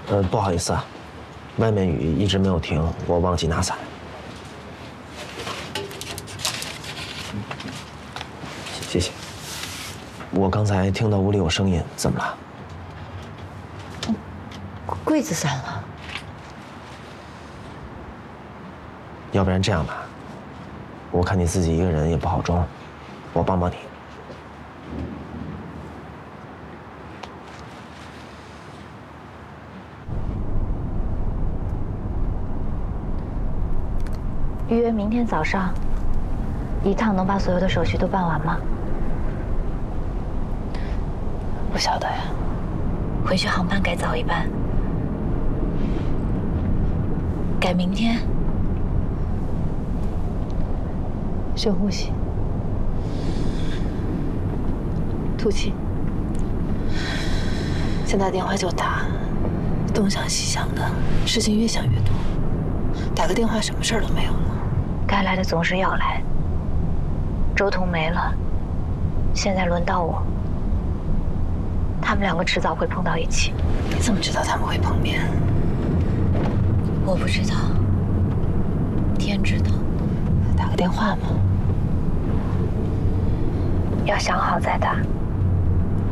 不好意思啊，外面雨一直没有停，我忘记拿伞。谢谢。我刚才听到屋里有声音，怎么了？ 柜子散了。 要不然这样吧，我看你自己一个人也不好装，我帮帮你。 预约明天早上，一趟能把所有的手续都办完吗？ 不晓得呀。 回去航班改早一班，改明天。 深呼吸，吐气。想打电话就打，东想西想的，事情越想越多。打个电话，什么事儿都没有了。 该来的总是要来。周彤没了，现在轮到我。他们两个迟早会碰到一起。 你怎么知道他们会碰面？ 我不知道，天知道。 打个电话嘛。 要想好再打。